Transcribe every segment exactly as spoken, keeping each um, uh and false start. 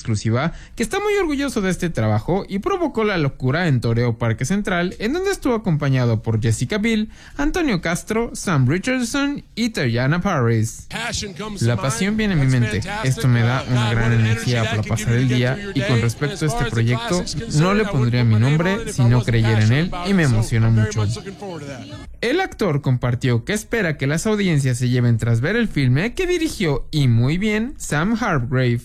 exclusiva que está muy orgulloso de este trabajo y provocó la locura en Toreo Parque Central, en donde estuvo acompañado por Jessica Biel, Antonio Castro, Sam Richardson y Teyana Parris. La pasión viene a mi mente. Esto me da una gran energía para pasar el día, y con respecto a este proyecto, no le pondría mi nombre si no creyera en él, y me emociona mucho. El actor compartió que espera que las audiencias se lleven tras ver el filme que dirigió, y muy bien, Sam Hargrave.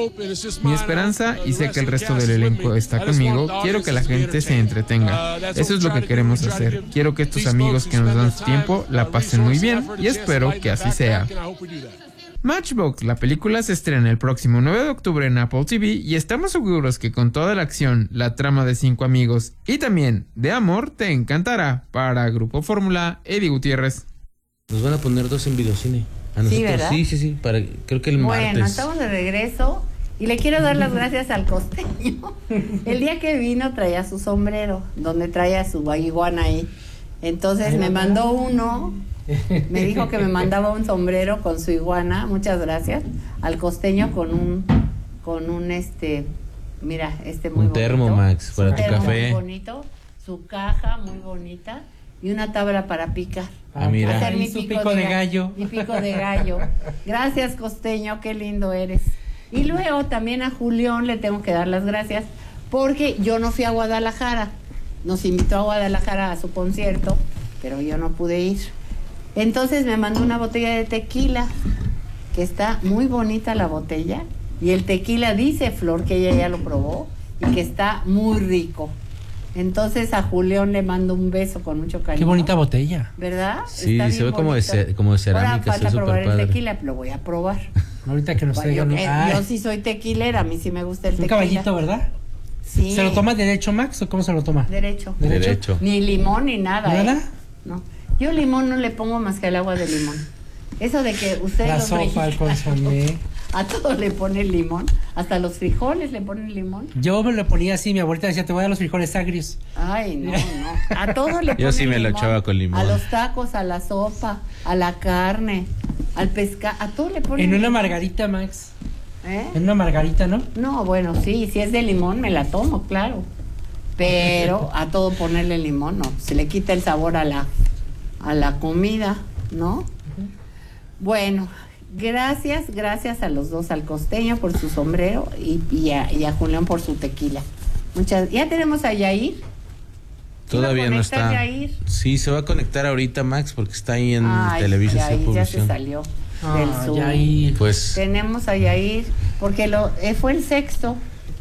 Mi esperanza, y sé que el resto del elenco está conmigo, quiero que la gente se entretenga. Eso es lo que queremos hacer. Quiero que estos amigos que nos dan su tiempo la pasen muy bien, y espero que así sea. Matchbox, la película, se estrena el próximo nueve de octubre en Apple T V, y estamos seguros que con toda la acción, la trama de cinco amigos y también de amor te encantará. Para Grupo Fórmula, Eddie Gutiérrez. Nos van a poner dos en videocine. A nosotros, sí, ¿verdad? Sí, sí, sí, para, creo que el bueno, martes. Bueno, estamos de regreso y le quiero dar las gracias al costeño. El día que vino traía su sombrero, donde traía su iguana ahí. Entonces me mandó uno, me dijo que me mandaba un sombrero con su iguana, muchas gracias, al costeño con un, con un este, mira, este muy un bonito. termo, Max, para un tu termo café. Muy bonito, su caja muy bonita y una tabla para picar. Ah, mira. Hacer mi su pico, pico de, de gallo. gallo. Mi pico de gallo. Gracias, costeño, qué lindo eres. Y luego también a Julián le tengo que dar las gracias porque yo no fui a Guadalajara. Nos invitó a Guadalajara a su concierto, pero yo no pude ir. Entonces me mandó una botella de tequila, que está muy bonita la botella, y el tequila dice Flor que ella ya lo probó y que está muy rico. Entonces a Julián le mando un beso con mucho cariño. Qué bonita botella. ¿Verdad? Sí, Está se bien ve como de, bonito. ce- como de cerámica. Ahora falta está probar súper el padre. tequila, lo voy a probar. Ahorita que nos Bueno, traigan. yo, eh, Ah, yo sí soy tequilera, a mí sí me gusta el un tequila. caballito, ¿verdad? Sí. ¿Se lo toma derecho, Max, o cómo se lo toma? Derecho. ¿Derecho? Derecho. Ni limón ni nada. ¿Nada? ¿eh? No. Yo limón no le pongo más que el agua de limón. Eso de que ustedes La los sopa, el mexicanos, consomé. a todo le ponen limón, hasta los frijoles le ponen limón. Yo me lo ponía así, mi abuelita decía, te voy a dar los frijoles agrios. Ay, no, no. A todo le ponen Yo sí me lo limón. echaba con limón. A los tacos, a la sopa, a la carne, al pescado, a todo le ponen En una limón. margarita, Max. ¿Eh? En una margarita, ¿no? No, bueno, sí, si es de limón me la tomo, claro. Pero a todo ponerle limón, no. Se le quita el sabor a la, a la comida, ¿no? Bueno, gracias, gracias a los dos, al costeño por su sombrero y, y, a, y a Julián por su tequila. Muchas, ya tenemos a Yair. Todavía ¿Sí lo no conectas, está. Yair? Sí, se va a conectar ahorita, Max, porque está ahí en Ay, Televisa Yair Producción. ya se salió del Ah, Zoom. ya ahí. Pues Tenemos a Yair, porque lo eh, fue el sexto,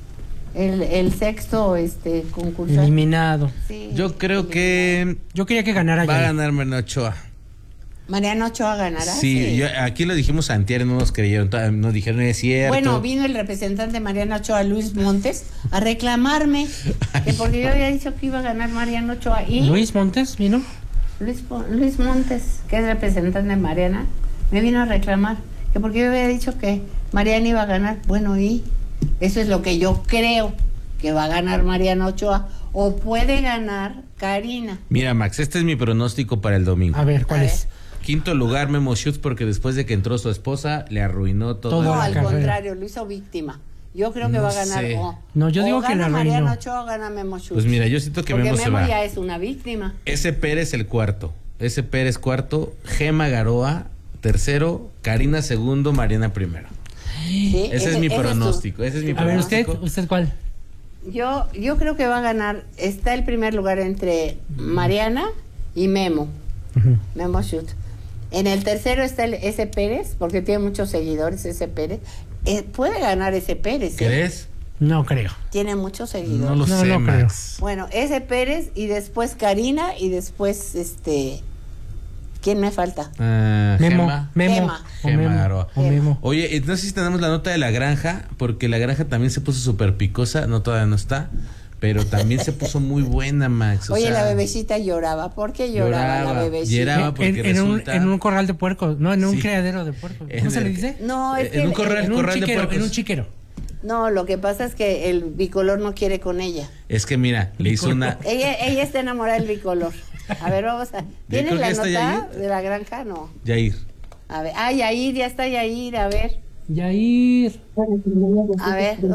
el, el sexto este concursante. Eliminado. Sí, yo creo eliminado. que Yo quería que ganara va a ya. ganar Mariana Ochoa. Mariana Ochoa ganará. Sí, yo- aquí lo dijimos antier, no nos creyeron, todavía nos dijeron es cierto. Bueno, vino el representante Mariana Ochoa, Luis Montes, a reclamarme que porque yo había dicho que iba a ganar Mariana Ochoa y Luis Montes vino. Luis, Po- Luis Montes, que es representante de Mariana, me vino a reclamar que porque yo había dicho que Mariana iba a ganar. Bueno, y eso es lo que yo creo que va a ganar Mariana Ochoa, o puede ganar Karina. Mira, Max, este es mi pronóstico para el domingo. A ver, ¿cuál A es? Quinto lugar, Memo Schutz, porque después de que entró su esposa, le arruinó todo. Todo. No, la al carrera. contrario, lo hizo víctima. Yo creo que No va a ganar. sé. O, No, yo o digo que gana la Mariana arruinó. Ochoa o gana Memo Schutz. Pues mira, yo siento que Porque Memo, Memo se va. ya es una víctima. Ese Pérez el cuarto. Ese Pérez cuarto. Gema Garoa tercero. Karina segundo. Mariana primero. ¿Sí? Ese es mi tu- pronóstico. Ese es mi A ver, usted, pronóstico. ¿usted cuál? Yo, yo creo que va a ganar. Está el primer lugar entre Mariana y Memo. Memo Schutz. En el tercero está el ese Pérez, porque tiene muchos seguidores ese Pérez. Eh, puede ganar ese Pérez. ¿eh? ¿Crees? No creo. Tiene muchos seguidores. No lo No, sé, no creo. Max. Bueno, ese Pérez y después Karina y después este. ¿Quién me falta? Ah, Memo. Gema. Memo. Gema. O Gema Memo. Garoa. O Memo. Oye, entonces tenemos la nota de la granja, porque la granja también se puso súper picosa, no todavía no está, pero también se puso muy buena, Max. o Oye, sea, la bebecita lloraba. ¿Por qué lloraba, Lloraba, la bebecita? lloraba. porque en, en un, resulta- en un corral de puercos, no, en un Sí. criadero de puercos. En ¿Cómo se el- le dice? No, es En que un el- corral- En un corral de chiquero, puercos. en un chiquero. no, lo que pasa es que el bicolor no quiere con ella. Es que mira, le hizo una... Ella, ella está enamorada del bicolor. A ver, vamos a. ¿Tienes creo la que está nota Yair. de la granja? No. Yair. A ver. Ah, Yair, ya está Yair. A ver. Yair. A ver.